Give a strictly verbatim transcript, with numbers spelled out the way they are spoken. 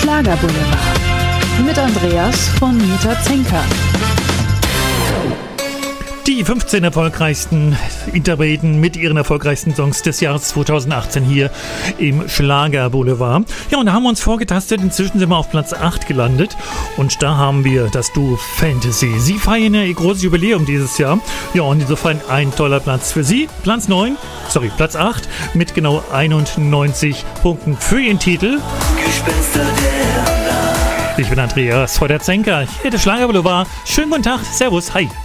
Schlagerboulevard mit Andreas von Nita-Zenker. Die fünfzehn erfolgreichsten Interpreten mit ihren erfolgreichsten Songs des Jahres zweitausendachtzehn hier im Schlagerboulevard. Ja, und da haben wir uns vorgetastet. Inzwischen sind wir auf Platz acht gelandet. Und da haben wir das Duo Fantasy. Sie feiern ja ihr großes Jubiläum dieses Jahr. Ja, und insofern ein toller Platz für Sie. Platz neun, sorry, Platz acht mit genau einundneunzig Punkten für Ihren Titel. Gespenster der Nacht. Ich bin Andreas von der Zenker. Hier der Schlagerboulevard. Schönen guten Tag. Servus. Hi.